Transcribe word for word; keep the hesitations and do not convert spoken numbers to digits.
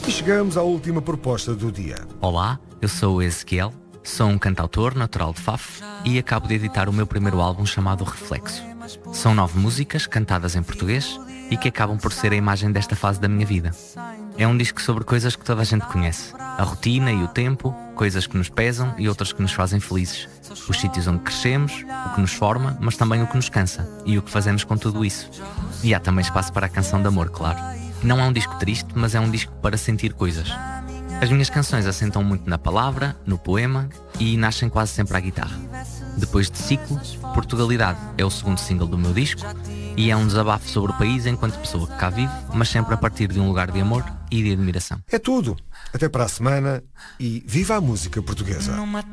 E chegamos à última proposta do dia. Olá, eu sou o Ezequiel, sou um cantautor natural de Faf e acabo de editar o meu primeiro álbum chamado Reflexo. São nove músicas cantadas em português e que acabam por ser a imagem desta fase da minha vida. É um disco sobre coisas que toda a gente conhece. A rotina e o tempo, coisas que nos pesam e outras que nos fazem felizes. Os sítios onde crescemos, o que nos forma, mas também o que nos cansa e o que fazemos com tudo isso. E há também espaço para a canção de amor, claro. Não é um disco triste, mas é um disco para sentir coisas. As minhas canções assentam muito na palavra, no poema e nascem quase sempre à guitarra. Depois de Ciclo, Portugalidade é o segundo single do meu disco e é um desabafo sobre o país enquanto pessoa que cá vive, mas sempre a partir de um lugar de amor e de admiração. É tudo. Até para a semana e viva a música portuguesa.